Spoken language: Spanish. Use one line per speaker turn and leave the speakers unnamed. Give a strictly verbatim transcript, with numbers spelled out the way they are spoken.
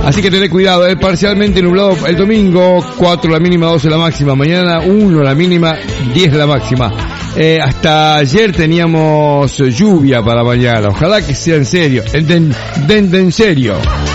Así que tened cuidado, es parcialmente nublado el domingo, cuatro la mínima, doce la máxima. Mañana uno la mínima, diez la máxima. Eh, hasta ayer teníamos lluvia para mañana. Ojalá que sea en serio, en, en, en serio.